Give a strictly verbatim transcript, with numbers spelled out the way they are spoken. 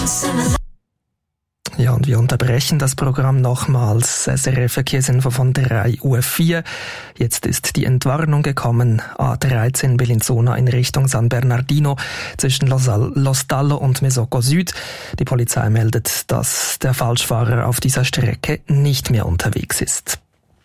Ja, und wir unterbrechen das Programm nochmals. S R F Verkehrsinfo von drei Uhr vier. Jetzt ist die Entwarnung gekommen. A dreizehn Bellinzona in Richtung San Bernardino zwischen Lostallo und Mesocco Süd. Die Polizei meldet, dass der Falschfahrer auf dieser Strecke nicht mehr unterwegs ist.